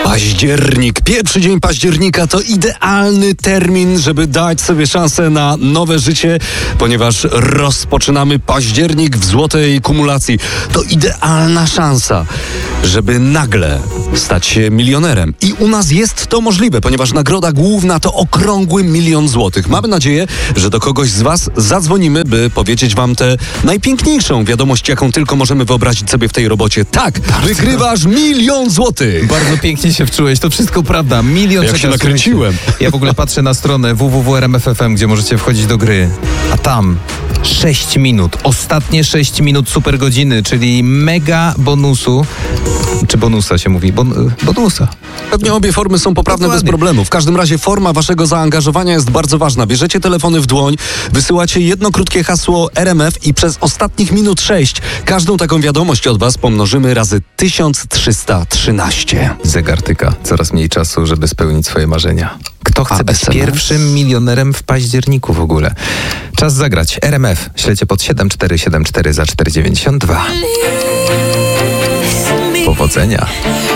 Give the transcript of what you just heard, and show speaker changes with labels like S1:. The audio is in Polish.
S1: Październik, pierwszy dzień października to idealny termin, żeby dać sobie szansę na nowe życie, ponieważ rozpoczynamy październik w złotej kumulacji. To idealna szansa, żeby nagle stać się milionerem. I u nas jest to możliwe, ponieważ nagroda główna to okrągły 1 000 000 złotych. Mamy nadzieję, że do kogoś z was zadzwonimy, by powiedzieć wam tę najpiękniejszą wiadomość, jaką tylko możemy wyobrazić sobie w tej robocie. Tak, wygrywasz 1 000 000 złotych!
S2: Bardzo pięknie się wczułeś, to wszystko prawda. 1 000 000.
S1: Jak się nakręciłem.
S2: Ja w ogóle patrzę na stronę www.rmf.fm, gdzie możecie wchodzić do gry, a tam 6 minut, ostatnie 6 minut super godziny, czyli mega bonusu, czy bonusa się mówi? Bonusa.
S1: Pewnie obie formy są poprawne
S2: Dokładnie.
S1: bez problemu. W każdym razie forma waszego zaangażowania jest bardzo ważna. Bierzecie telefony w dłoń, wysyłacie jedno krótkie hasło RMF i przez ostatnich minut 6 każdą taką wiadomość od was pomnożymy razy 1313.
S2: Zegar tyka, coraz mniej czasu, żeby spełnić swoje marzenia. Kto chce być
S1: SMS?
S2: pierwszym milionerem w październiku w ogóle? Czas zagrać. RMF. Śledźcie pod 7474 za 4,92. Powodzenia.